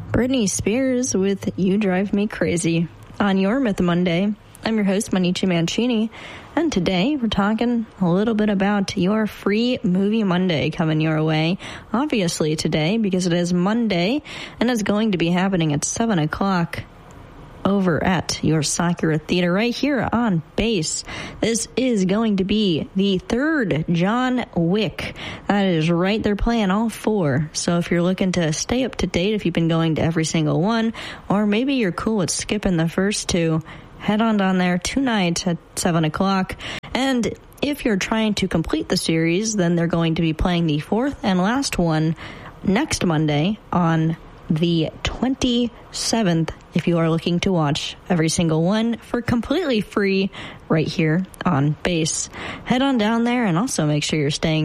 Britney Spears with You Drive Me Crazy on your Myth Monday. I'm your host, Manichi Mancini, and today we're talking a little bit about your free movie Monday coming your way. Obviously today, because it is Monday, and it's going to be happening at 7 o'clock over at your Sakura Theater right here on base. This is going to be the third John Wick. That is right. They're playing all four. So if you're looking to stay up to date, if you've been going to every single one, or maybe you're cool with skipping the first two, head on down there tonight at 7 o'clock. And if you're trying to complete the series, then they're going to be playing the fourth and last one next Monday on the 27th, if you are looking to watch every single one for completely free right here on base. Head on down there and also make sure you're staying